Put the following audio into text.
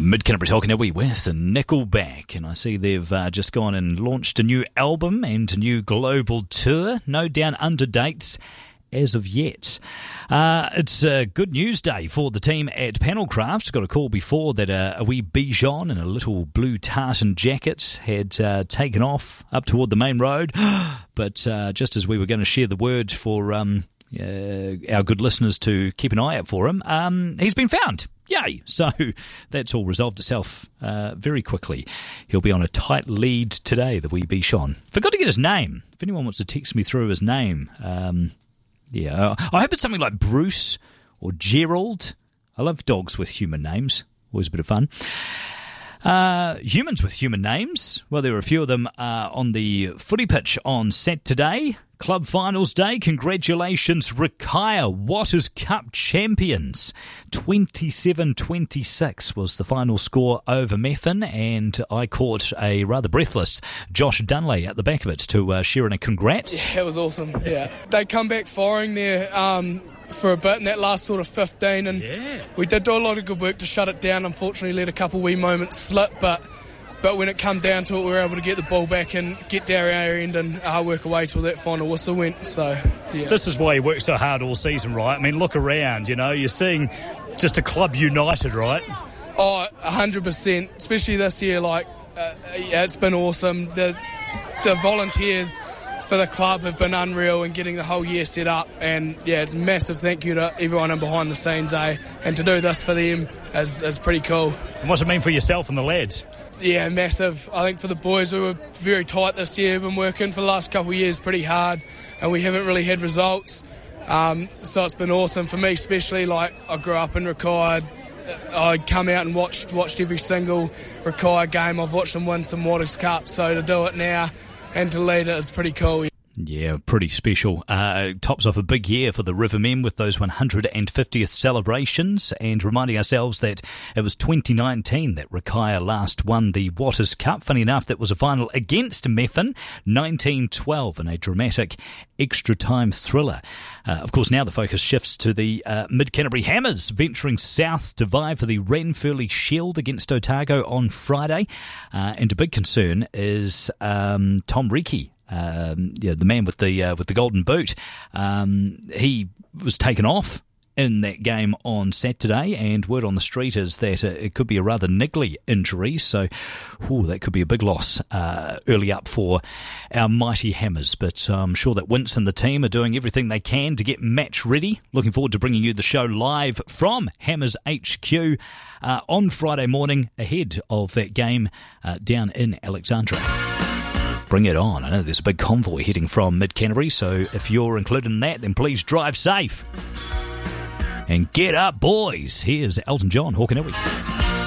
Mid-Canterbury Hokanui with Nickelback, and I see they've just gone and launched a new album and a new global tour. No down under dates as of yet. It's a good news day for the team at Panelcraft. Got a call before that a wee Bichon in a little blue tartan jacket had taken off up toward the main road, but just as we were going to share the word for our good listeners to keep an eye out for him, he's been found. Yay! So that's all resolved itself very quickly. He'll be on a tight lead today, the wee Bichon. Forgot to get his name. If anyone wants to text me through his name, I hope it's something like Bruce or Gerald. I love dogs with human names. Always a bit of fun. Humans with human names. Well, there were a few of them on the footy pitch on Saturday. Club Finals Day. Congratulations, Rakaia Waters Cup champions. 27-26 was the final score over Methven, and I caught a rather breathless Josh Dunley at the back of it to share in a congrats. Yeah, it was awesome. Yeah, they come back firing there for a bit in that last sort of 15, and we did do a lot of good work to shut it down. Unfortunately, let a couple wee moments slip, but when it come down to it, we were able to get the ball back and get down our end and work away till that final whistle went. So, yeah. This is why you work so hard all season, right? I mean, look around, you're seeing just a club united, right? Oh, 100%, especially this year. It's been awesome. The volunteers for the club have been unreal in getting the whole year set up, and it's a massive thank you to everyone in behind the scenes, and to do this for them is pretty cool. And what's it mean for yourself and the lads? Yeah, massive. I think for the boys, we were very tight this year. Been working for the last couple of years pretty hard, and we haven't really had results. So it's been awesome for me, especially. I grew up in Rakaia. I'd come out and watched every single Rakaia game. I've watched them win some Waters Cup, so to do it now and to lead it is pretty cool. Yeah, pretty special. Tops off a big year for the Rivermen with those 150th celebrations, and reminding ourselves that it was 2019 that Rakaia last won the Waters Cup. Funny enough, that was a final against Methven, 19-12, in a dramatic extra-time thriller. Of course, now the focus shifts to the Mid-Canterbury Hammers, venturing south to vie for the Ranfurly Shield against Otago on Friday. And a big concern is Tom Riki. The man with the golden boot. He was taken off in that game on Saturday, and word on the street is that it could be a rather niggly injury, so that could be a big loss early up for our mighty Hammers. But I'm sure that Wince and the team are doing everything they can to get match ready. Looking forward to bringing you the show live from Hammers HQ on Friday morning ahead of that game down in Alexandra. Bring it on. I know there's a big convoy heading from Mid-Canterbury, so if you're included in that, then please drive safe. And get up, boys. Here's Elton John, Hokanui.